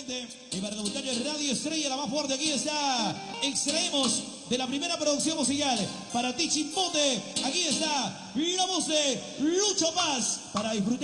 gente. Y para debutar en Radio Estrella, la más fuerte, aquí está. Extraemos de la primera producción musical para ti, Chimbote. Aquí está la voz de Lucho Paz para disfrutar.